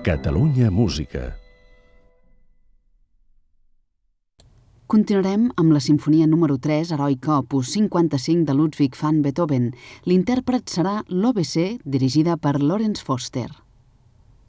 Catalunya Música. Continuarem amb la Simfonia número 3, Heroica, opus 55 de Ludwig van Beethoven. L'intèrpret serà l'OBC, dirigida per Lawrence Foster.